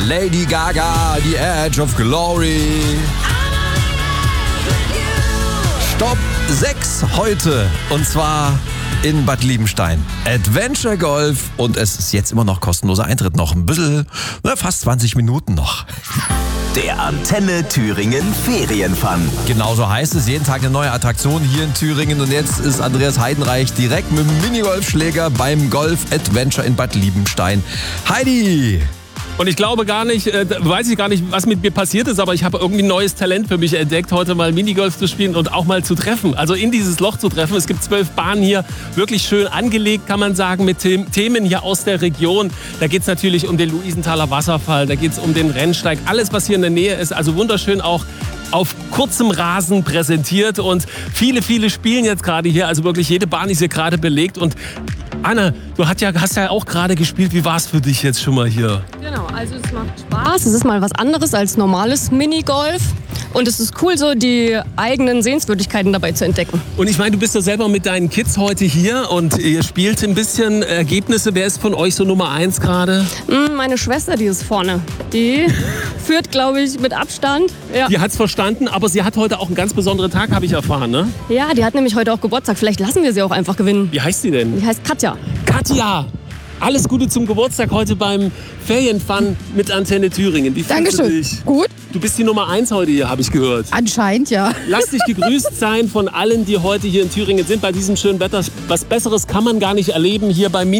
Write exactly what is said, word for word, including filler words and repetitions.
Lady Gaga, The Edge of Glory. Stopp sechs heute und zwar in Bad Liebenstein. Adventure Golf und es ist jetzt immer noch kostenloser Eintritt. Noch ein bisschen, na, fast zwanzig Minuten noch. Der Antenne Thüringen Ferienfun. Genauso heißt es, jeden Tag eine neue Attraktion hier in Thüringen. Und jetzt ist Andreas Heidenreich direkt mit dem Minigolfschläger beim Golf Adventure in Bad Liebenstein. Heidi! Und ich glaube gar nicht, äh, weiß ich gar nicht, was mit mir passiert ist, aber ich habe irgendwie ein neues Talent für mich entdeckt, heute mal Minigolf zu spielen und auch mal zu treffen. Also in dieses Loch zu treffen. Es gibt zwölf Bahnen hier, wirklich schön angelegt, kann man sagen, mit Themen hier aus der Region. Da geht es natürlich um den Luisenthaler Wasserfall, da geht es um den Rennsteig, alles, was hier in der Nähe ist. Also wunderschön auch auf kurzem Rasen präsentiert und viele, viele spielen jetzt gerade hier. Also wirklich jede Bahn ist hier gerade belegt. Und Anna, du hast ja, hast ja auch gerade gespielt. Wie war es für dich jetzt schon mal hier? Genau, also es macht Spaß. Es ist mal was anderes als normales Minigolf. Und es ist cool, so die eigenen Sehenswürdigkeiten dabei zu entdecken. Und ich meine, du bist ja selber mit deinen Kids heute hier und ihr spielt ein bisschen Ergebnisse. Wer ist von euch so Nummer eins gerade? Meine Schwester, die ist vorne. Die führt, glaube ich, mit Abstand. Ja. Die hat es verstanden, aber sie hat heute auch einen ganz besonderen Tag, habe ich erfahren, ne? Ja, die hat nämlich heute auch Geburtstag. Vielleicht lassen wir sie auch einfach gewinnen. Wie heißt sie denn? Die heißt Katja. Katja! Alles Gute zum Geburtstag heute beim Ferienfun mit Antenne Thüringen. Wie fühlst Dankeschön. du dich? Gut. Du bist die Nummer eins heute hier, habe ich gehört. Anscheinend, ja. Lass dich gegrüßt sein von allen, die heute hier in Thüringen sind. Bei diesem schönen Wetter. Was Besseres kann man gar nicht erleben hier beim